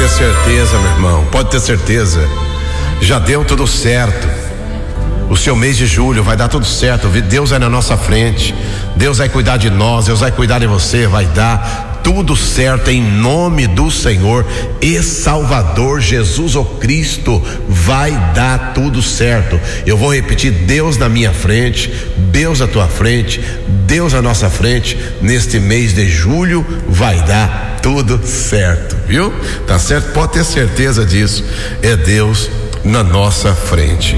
ter certeza, meu irmão, pode ter certeza. Já deu tudo certo. O seu mês de julho vai dar tudo certo. Deus é na nossa frente. Deus vai cuidar de nós. Deus vai cuidar de você. Vai dar tudo certo em nome do Senhor e Salvador Jesus o Cristo. Vai dar tudo certo. Eu vou repetir: Deus na minha frente, Deus à tua frente, Deus à nossa frente. Neste mês de julho vai dar tudo certo, viu? Tá certo? Pode ter certeza disso. É Deus na nossa frente.